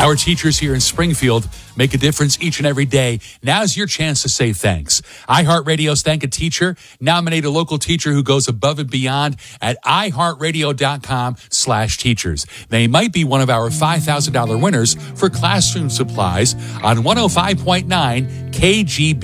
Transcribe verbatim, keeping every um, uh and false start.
Our teachers here in Springfield make a difference each and every day. Now's your chance to say thanks. iHeartRadio's Thank a Teacher. Nominate a local teacher who goes above and beyond at iHeartRadio.com slash teachers. They might be one of our five thousand dollars winners for classroom supplies on one oh five point nine K G B.